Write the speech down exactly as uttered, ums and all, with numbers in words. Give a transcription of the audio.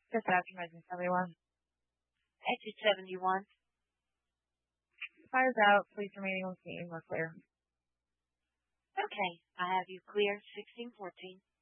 Fifth Avenue, nineteen seventy-one. Exit seventy-one. Fire's out. Police remaining on scene. We're clear. Okay, I have you clear. sixteen fourteen.